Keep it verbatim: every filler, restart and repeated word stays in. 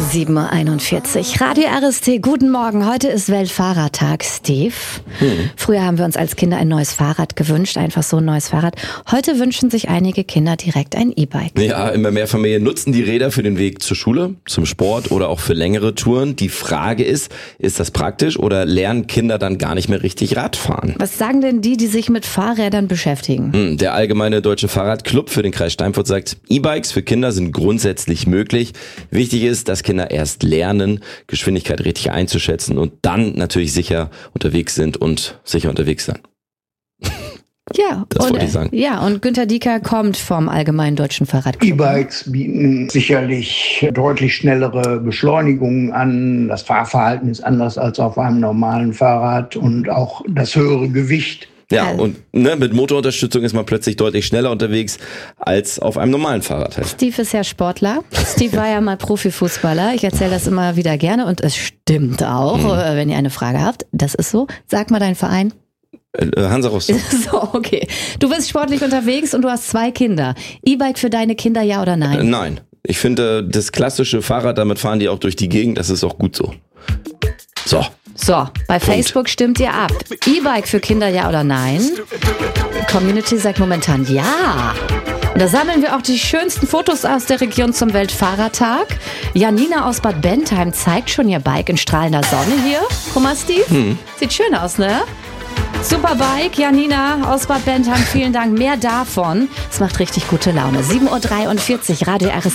sieben Uhr einundvierzig. Radio R S T, guten Morgen. Heute ist Weltfahrradtag, Steve. Hm. Früher haben wir uns als Kinder ein neues Fahrrad gewünscht, einfach so ein neues Fahrrad. Heute wünschen sich einige Kinder direkt ein E-Bike. Ja, immer mehr Familien nutzen die Räder für den Weg zur Schule, zum Sport oder auch für längere Touren. Die Frage ist, ist das praktisch oder lernen Kinder dann gar nicht mehr richtig Radfahren? Was sagen denn die, die sich mit Fahrrädern beschäftigen? Hm, der Allgemeine Deutsche Fahrradclub für den Kreis Steinfurt sagt, E-Bikes für Kinder sind grundsätzlich möglich. Wichtig ist, dass Kinder erst lernen, Geschwindigkeit richtig einzuschätzen und dann natürlich sicher unterwegs sind und sicher unterwegs sein. Ja, das und, wollte ich sagen. Ja, und Günter Dieker kommt vom Allgemeinen Deutschen Fahrradclub. E-Bikes bieten sicherlich deutlich schnellere Beschleunigungen an. Das Fahrverhalten ist anders als auf einem normalen Fahrrad und auch das höhere Gewicht. Ja, und ne, mit Motorunterstützung ist man plötzlich deutlich schneller unterwegs als auf einem normalen Fahrrad. Halt. Steve ist ja Sportler. Steve war ja mal Profifußballer. Ich erzähle das immer wieder gerne und es stimmt auch, mhm. wenn ihr eine Frage habt. Das ist so. Sag mal deinen Verein. Äh, Hansa Rostock. So, okay. Du bist sportlich unterwegs und du hast zwei Kinder. E-Bike für deine Kinder, ja oder nein? Äh, nein. Ich finde, das klassische Fahrrad, damit fahren die auch durch die Gegend, das ist auch gut so. So. So, bei Punkt. Facebook stimmt ihr ab. E-Bike für Kinder, ja oder nein? Community sagt momentan ja. Und da sammeln wir auch die schönsten Fotos aus der Region zum Weltfahrradtag. Janina aus Bad Bentheim zeigt schon ihr Bike in strahlender Sonne hier. Guck mal, Steve. Hm. Sieht schön aus, ne? Super Bike, Janina aus Bad Bentheim. Vielen Dank. Mehr davon. Es macht richtig gute Laune. sieben Uhr dreiundvierzig, Radio R S T.